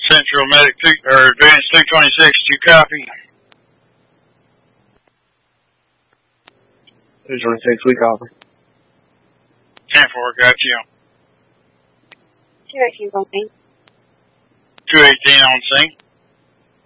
Central Medic 2, or Advanced 226, you copy? 226, we copy. 10-4, got you. 218's on scene. 218 on scene.